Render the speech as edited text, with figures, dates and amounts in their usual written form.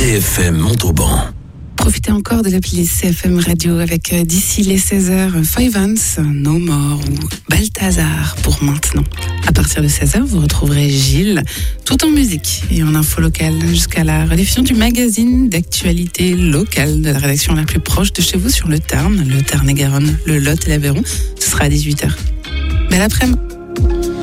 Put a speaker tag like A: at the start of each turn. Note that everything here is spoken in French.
A: CFM Montauban.
B: Profitez encore de la playlist CFM Radio avec d'ici les 16h, Five Ants, No More ou Balthazar pour maintenant. À partir de 16h, vous retrouverez Gilles, tout en musique et en info locale jusqu'à la rediffusion du magazine d'actualité locale de la rédaction la plus proche de chez vous sur le Tarn et Garonne, le Lot et l'Aveyron. Ce sera à 18h. Belle après-midi.